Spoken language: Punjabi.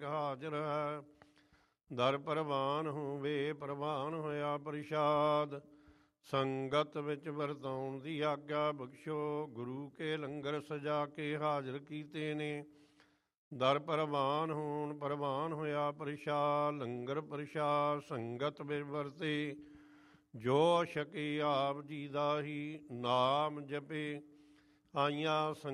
ਹਾਜ਼ਰ ਹੈ। ਦਰ ਪ੍ਰਵਾਨ ਹੋਵੇ ਪ੍ਰਵਾਨ ਹੋਇਆ ਪ੍ਰਸ਼ਾਦ। ਸੰਗਤ ਵਿੱਚ ਵਰਤਾਉਣ ਦੀ ਆਗਿਆ ਬਖਸ਼ੋ। ਗੁਰੂ ਕੇ ਲੰਗਰ ਸਜਾ ਕੇ ਹਾਜ਼ਰ ਕੀਤੇ ਨੇ। ਦਰ ਪ੍ਰਵਾਨ ਹੋਣ ਪ੍ਰਵਾਨ ਹੋਇਆ ਪ੍ਰਸ਼ਾਦ। ਲੰਗਰ ਪ੍ਰਸ਼ਾਦ ਸੰਗਤ ਵਿੱਚ ਵਰਤੇ। ਜੋ ਛਕੇ ਆਪ ਜੀ ਦਾ ਹੀ ਨਾਮ ਜਪੇ। ਆਈਆਂ